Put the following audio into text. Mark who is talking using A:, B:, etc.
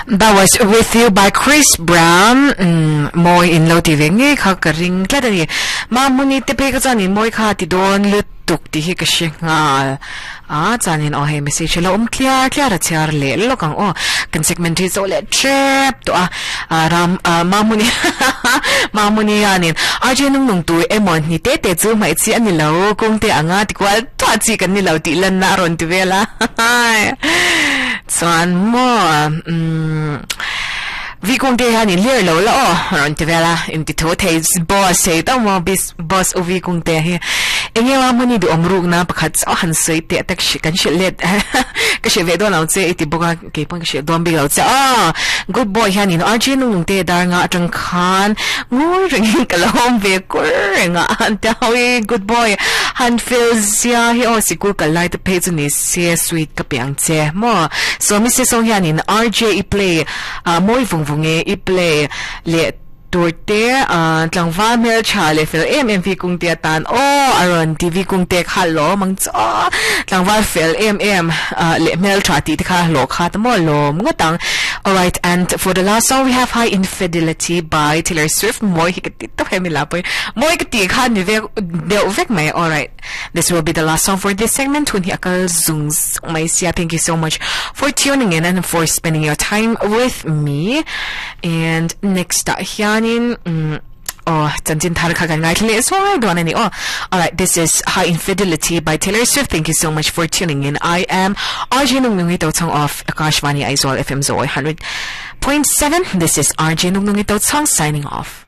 A: That was With You by Chris Brown. Moi in lo ti vengi kha ka ring tla ni ma muni te pe ka chani moi kha ti don lut tuk ti hi ka shi nga chanin o he message lo clear ra char le lo kang o kan segment hi so le trap to ram mamuni mamuni anin aje nung tu emon ni te chu mai chi ani lo kung te anga ti kwal twa chi kan ni lo ti lan na ron ti vela chuan mo vi kung te hani lir lo la ron ti vela in ti tho thei boss sei ta mo bis boss o vi kung te hi enge wa mani du omruk na pakhat han sei te tak shi kan shi let ka she ve do na che ti boka ke pang she dom bi lo che good boy hani no arjin nung te dar nga atang khan ngoi ring ka lom ve kur nga ta wi good boy han feels ya hi o si ku ka lai te pe ni se sweet ka piang che mo so mi se song hani RJ I play moi vung vung e play le Torte tlangwa mel chale fel MMV kung tia tan aron TV kung tek halo mang tlangwa fel le mel chati tikha lo kha tamo lo ngatang. Alright, and for the last song we have High Infidelity by Taylor Swift. Moi hikati to hemila po moi kati kha ni vek mai. Alright, this will be the last song for this segment. When akal zungs mai sia, thank you so much for tuning in and for spending your time with me. And next alright, this is High Infidelity by Taylor Swift. Thank you so much for tuning in. I am RJ Nungnungito Tsong of Akashvani Aizawl FM Zoe 100.7. This is RJ Nungnungito Tsong signing off.